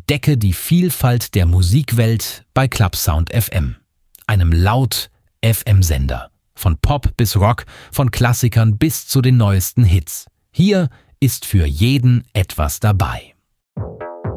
Entdecke die Vielfalt der Musikwelt bei Clubsound FM, einem Laut-FM-Sender. Von Pop bis Rock, von Klassikern bis zu den neuesten Hits. Hier ist für jeden etwas dabei.